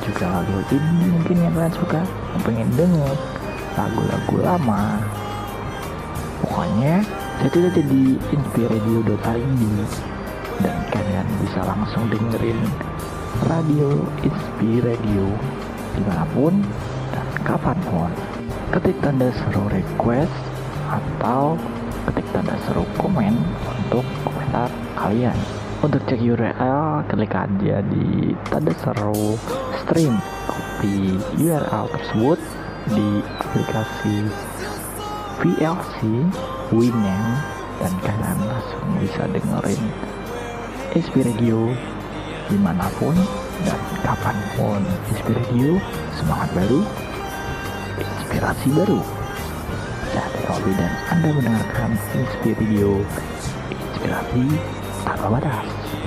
juga lagu indie mungkin yang kalian suka, yang pengen denger lagu-lagu lama. Pokoknya saya tuh ada di inspiradio.id dan kalian bisa langsung dengerin radio Inspiradio dimanapun dan kapanpun. Ketik tanda seru request atau ketik tanda seru komen untuk komentar kalian. Untuk cek URL, klik aja di tanda seru stream, copy URL tersebut di aplikasi VLC Winamp dan kalian langsung bisa dengerin Inspiradio dimanapun dan kapanpun. Inspiradio, semangat baru, inspirasi baru. Saya Robi dan Anda mendengarkan Inspiradio, inspirasi tanpa batas.